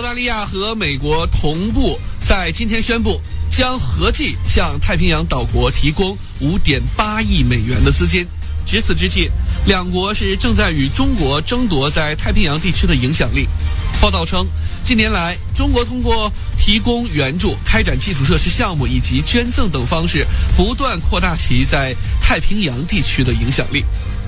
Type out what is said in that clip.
澳大利亚和美国同步在今天宣布，将合计向太平洋岛国提供5.8亿美元的资金。值此之际，两国是正在与中国争夺在太平洋地区的影响力。报道称，近年来，中国通过提供援助、开展基础设施项目以及捐赠等方式，不断扩大其在太平洋地区的影响力。